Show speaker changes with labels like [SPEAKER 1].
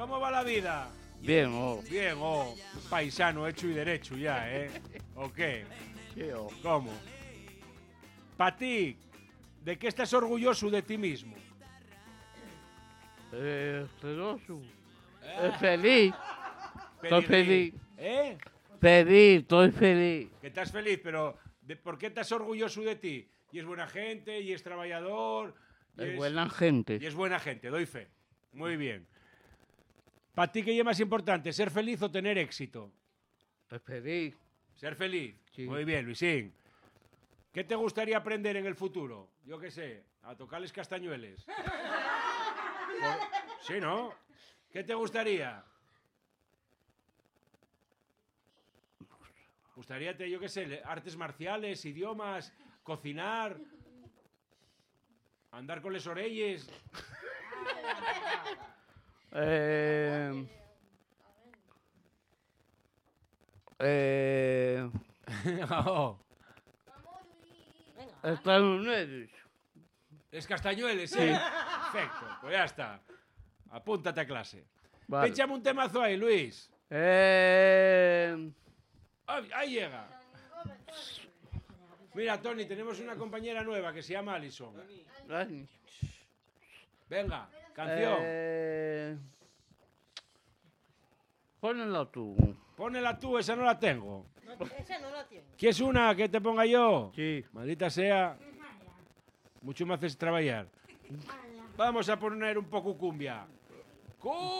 [SPEAKER 1] ¿Cómo va la vida?
[SPEAKER 2] Bien, oh.
[SPEAKER 1] Bien, paisano hecho y derecho ya, ¿eh? ¿O qué?
[SPEAKER 2] Sí, oh.
[SPEAKER 1] ¿Cómo? Para ti, ¿de qué estás orgulloso de ti mismo?
[SPEAKER 2] Celoso. Feliz. Estoy feliz.
[SPEAKER 1] ¿Eh?
[SPEAKER 2] Feliz, estoy feliz.
[SPEAKER 1] Que estás feliz, pero ¿por qué estás orgulloso de ti? Y es buena gente, y es trabajador...
[SPEAKER 2] Es buena gente.
[SPEAKER 1] Y es buena gente, doy fe. Muy bien. ¿Para ti qué es más importante, ser feliz o tener éxito?
[SPEAKER 2] Estoy feliz.
[SPEAKER 1] Ser feliz.
[SPEAKER 2] Sí.
[SPEAKER 1] Muy bien, Luisín. ¿Qué te gustaría aprender en el futuro? Yo qué sé, a tocarles castañueles. Sí, ¿no? ¿Qué te gustaría? ¿Gustaríate, yo qué sé, artes marciales, idiomas, cocinar, andar con les orelles? Oh,
[SPEAKER 2] Están unidos.
[SPEAKER 1] es castañueles, sí. Perfecto, pues ya está. Apúntate a clase.
[SPEAKER 2] Vale.
[SPEAKER 1] Échame un temazo ahí, Luis. Ahí llega. Mira, Tony, tenemos una compañera nueva que se llama Alison. Venga, canción.
[SPEAKER 2] Ponela tú.
[SPEAKER 1] Pónela tú, esa no la tengo.
[SPEAKER 3] Esa no la tiene.
[SPEAKER 1] ¿Quieres una que te ponga yo?
[SPEAKER 2] Sí.
[SPEAKER 1] Maldita sea. Mucho me haces trabajar. Vamos a poner un poco cumbia.